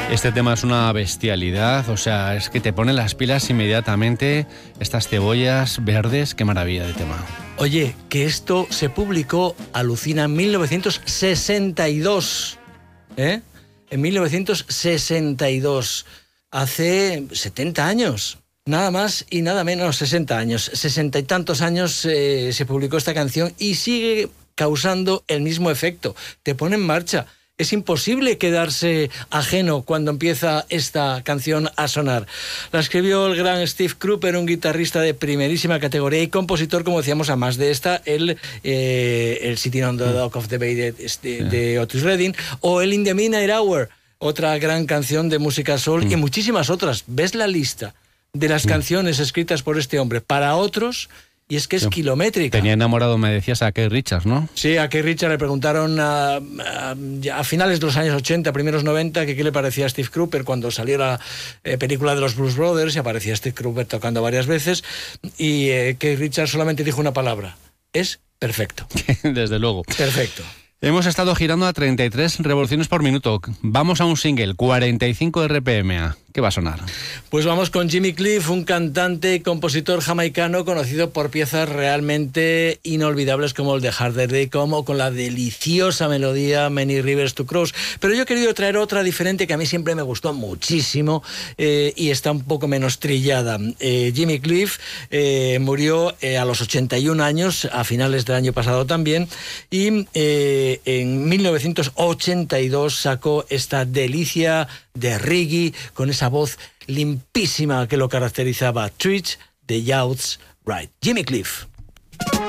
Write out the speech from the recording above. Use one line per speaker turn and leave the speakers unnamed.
Este tema es una bestialidad, o sea, es que te pone las pilas inmediatamente. Estas cebollas verdes, qué maravilla de tema.
Oye, que esto se publicó, alucina, en 1962. En 1962, hace 70 años. Nada más y nada menos, 60 años. 60 y tantos años se publicó esta canción y sigue causando el mismo efecto. Te pone en marcha. Es imposible quedarse ajeno cuando empieza esta canción a sonar. La escribió el gran Steve Cropper, un guitarrista de primerísima categoría y compositor, como decíamos, a más de esta, el Sitting on the Dock of the Bay de Otis Redding, o el In the Midnight Hour, otra gran canción de música soul, y muchísimas otras. ¿Ves la lista de las canciones escritas por este hombre para otros? Y es que es kilométrica.
Tenía enamorado, me decías, a Keith Richards, ¿no?
Sí, a Keith Richards le preguntaron a finales de los años 80, primeros 90, que qué le parecía a Steve Cropper cuando salió la película de los Blues Brothers, y aparecía Steve Cropper tocando varias veces, y Keith Richards solamente dijo una palabra: es perfecto.
Desde luego.
Perfecto.
Hemos estado girando a 33 revoluciones por minuto. Vamos a un single, 45 RPM. ¿Qué va a sonar?
Pues vamos con Jimmy Cliff, un cantante y compositor jamaicano conocido por piezas realmente inolvidables como el de Harder They Come o con la deliciosa melodía Many Rivers to Cross. Pero yo he querido traer otra diferente que a mí siempre me gustó muchísimo y está un poco menos trillada. Jimmy Cliff murió a los 81 años, a finales del año pasado también, y en 1982 sacó esta delicia de reggae con esa voz limpísima que lo caracterizaba, Treat the Youths Right. Jimmy Cliff.